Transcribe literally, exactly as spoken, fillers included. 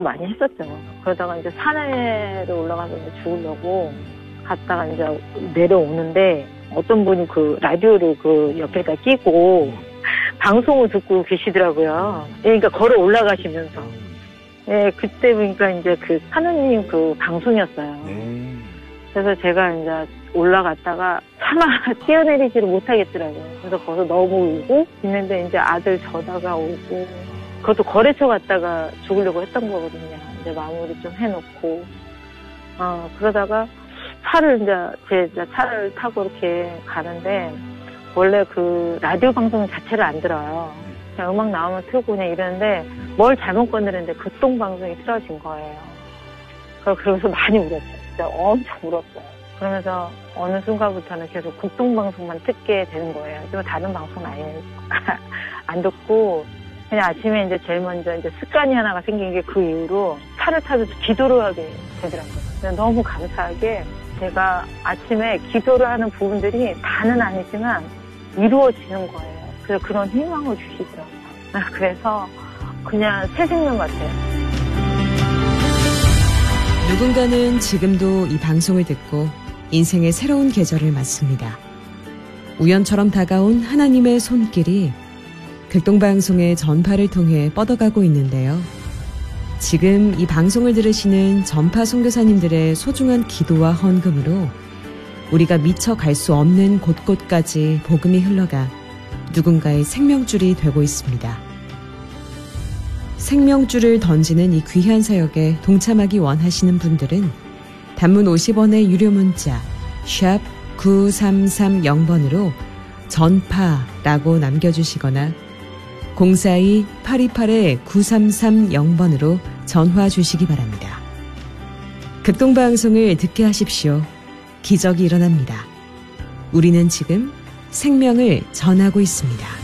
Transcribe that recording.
많이 했었죠. 그러다가 이제 산에로 올라가서 이제 죽으려고 갔다가 이제 내려오는데 어떤 분이 그 라디오를 그 옆에다 끼고 방송을 듣고 계시더라고요. 그러니까 걸어 올라가시면서. 예, 그때 보니까 이제 그 하느님 그 방송이었어요. 네. 그래서 제가 이제 올라갔다가 차마 뛰어내리지를 못하겠더라고요. 그래서 거기서 너무 울고 있는데 이제 아들 전화가 오고 그것도 거래처 갔다가 죽으려고 했던 거거든요. 이제 마무리 좀 해놓고 어 그러다가 차를 이제 제 이제 차를 타고 이렇게 가는데 원래 그 라디오 방송 자체를 안 들어요. 그냥 음악 나오면 틀고 그냥 이러는데 뭘 잘못 건드렸는데 극동 방송이 틀어진 거예요. 그러면서 많이 울었어요. 진짜 엄청 울었어요. 그러면서 어느 순간부터는 계속 극동방송만 듣게 되는 거예요. 그리고 다른 방송은 아예 안 듣고 그냥 아침에 이제 제일 먼저 이제 습관이 하나가 생긴 게 그 이후로 차를 타면서 기도를 하게 되더라고요. 너무 감사하게 제가 아침에 기도를 하는 부분들이 다는 아니지만 이루어지는 거예요. 그래서 그런 희망을 주시더라고요. 그래서 그냥 새 생명 같아요. 누군가는 지금도 이 방송을 듣고 인생의 새로운 계절을 맞습니다. 우연처럼 다가온 하나님의 손길이 극동방송의 전파를 통해 뻗어가고 있는데요. 지금 이 방송을 들으시는 전파 선교사님들의 소중한 기도와 헌금으로 우리가 미처 갈 수 없는 곳곳까지 복음이 흘러가 누군가의 생명줄이 되고 있습니다. 생명줄을 던지는 이 귀한 사역에 동참하기 원하시는 분들은 단문 오십 원의 유료 문자 샵 구삼삼공 번으로 전파라고 남겨주시거나 공사이 팔이팔 구삼삼공 번으로 전화 주시기 바랍니다. 극동방송을 듣게 하십시오. 기적이 일어납니다. 우리는 지금 생명을 전하고 있습니다.